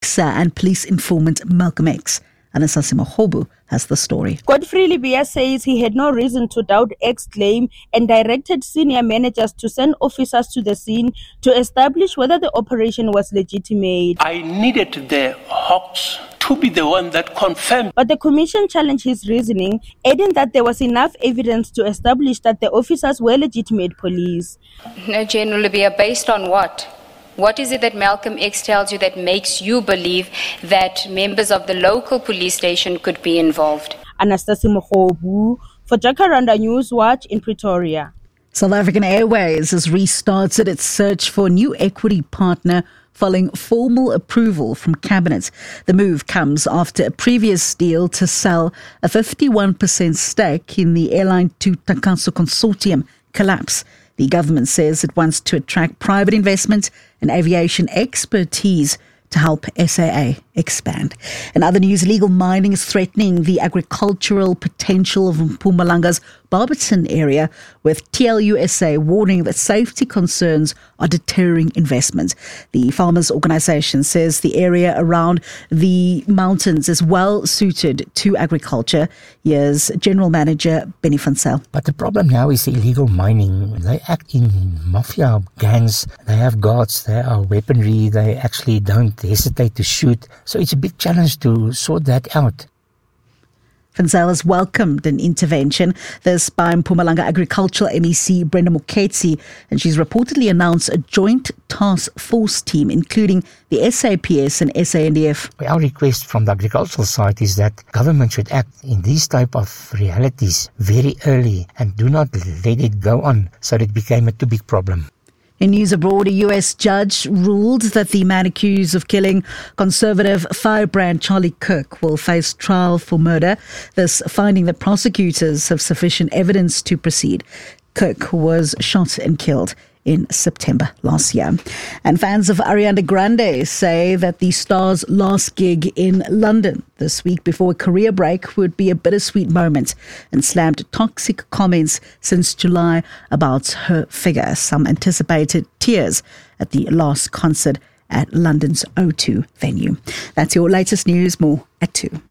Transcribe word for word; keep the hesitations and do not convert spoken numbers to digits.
officer and police informant Malcolm X. Anastasia Mahobu has the story. Godfrey Libya says he had no reason to doubt X's claim and directed senior managers to send officers to the scene to establish whether the operation was legitimate. I needed the Hawks to be the one that confirmed. But the commission challenged his reasoning, adding that there was enough evidence to establish that the officers were legitimate police. No, General Libya, based on what? What is it that Malcolm X tells you that makes you believe that members of the local police station could be involved? Anastasia Mahobu for Jacaranda News Watch in Pretoria. South African Airways has restarted its search for a new equity partner following formal approval from Cabinet. The move comes after a previous deal to sell a fifty-one percent stake in the Airline to Takaso consortium collapsed. The government says it wants to attract private investment and aviation expertise to help S A A expand. In other news, illegal mining is threatening the agricultural potential of Mpumalanga's Barberton area, with T L U S A warning that safety concerns are deterring investment. The farmers' organisation says the area around the mountains is well suited to agriculture. Here's General Manager Benny van Zyl. But the problem now is the illegal mining. They act in mafia gangs. They have guards, they are weaponry, they actually don't hesitate to shoot. So it's a big challenge to sort that out. Van Zyl has welcomed an intervention, this by Mpumalanga Agricultural M E C Brenda Moketsi, and she's reportedly announced a joint task force team, including the S A P S and S A N D F. Our request from the agricultural side is that government should act in these type of realities very early and do not let it go on so that it became a too big problem. In news abroad, a U S judge ruled that the man accused of killing conservative firebrand Charlie Kirk will face trial for murder, thus finding that prosecutors have sufficient evidence to proceed. Kirk was shot and killed in September last year. And fans of Ariana Grande say that the star's last gig in London this week before a career break would be a bittersweet moment, and slammed toxic comments since July about her figure. Some anticipated tears at the last concert at London's O two venue. That's your latest news. More at two.